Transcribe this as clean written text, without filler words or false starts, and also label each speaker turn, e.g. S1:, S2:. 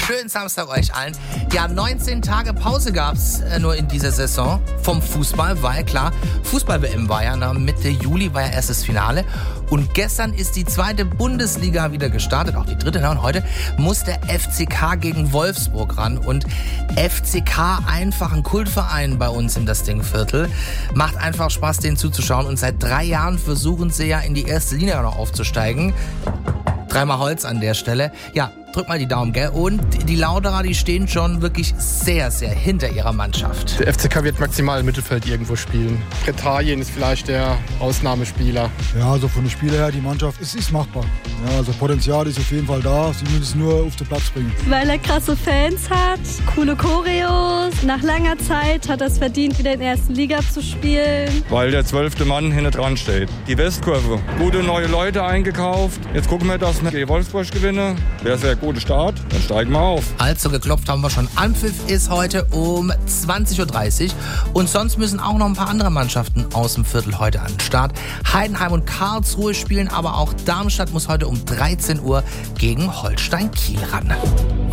S1: schönen Samstag euch allen. Ja, 19 Tage Pause gab's nur in dieser Saison vom Fußball, weil klar, Fußball-WM war ja Mitte Juli, war ja erst das Finale. Und gestern ist die zweite Bundesliga wieder gestartet, auch die dritte. Und heute muss der FCK gegen Wolfsburg ran. Und FCK, einfach ein Kultverein bei uns im Das Ding-Viertel. Macht einfach Spaß, denen zuzuschauen. Und seit 3 Jahren versuchen sie ja in die erste Liga noch aufzusteigen. 3-mal Holz an der Stelle. Ja, drück mal die Daumen, gell? Und die Lauterer, die stehen schon wirklich sehr, sehr hinter ihrer Mannschaft.
S2: Der FCK wird maximal im Mittelfeld irgendwo spielen. Bretagien ist vielleicht der Ausnahmespieler.
S3: Ja, also von den Spielern her, die Mannschaft, es ist machbar. Ja, also Potenzial ist auf jeden Fall da. Sie müssen es nur auf den Platz bringen.
S4: Weil er krasse Fans hat, coole Choreos. Nach langer Zeit hat er es verdient, wieder in der ersten Liga zu spielen.
S5: Weil der 12. Mann hinten dran steht. Die Westkurve. Gute neue Leute eingekauft. Jetzt gucken wir, dass wir Wolfsburg gewinnen. Wäre sehr guter Start. Dann steigen wir auf.
S1: Also geklopft haben wir schon. Anpfiff ist heute um 20.30 Uhr. Und sonst müssen auch noch ein paar andere Mannschaften aus dem Viertel heute an den Start. Heidenheim und Karlsruhe spielen, aber auch Darmstadt muss heute um 13 Uhr gegen Holstein Kiel ran.